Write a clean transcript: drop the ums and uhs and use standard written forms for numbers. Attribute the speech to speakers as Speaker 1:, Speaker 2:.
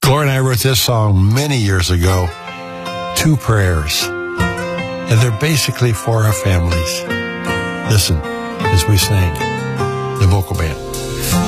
Speaker 1: Gloria and I wrote this song many years ago, Two Prayers. And they're basically for our families. Listen as we sing, the vocal band.